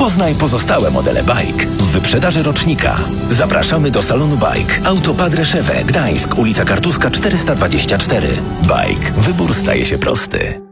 Poznaj pozostałe modele bajk w wyprzedaży rocznika. Zapraszamy do salonu bajk Autopad Reszewe, Gdańsk, ulica Kartuska 424. Bajk. Wybór staje się prosty.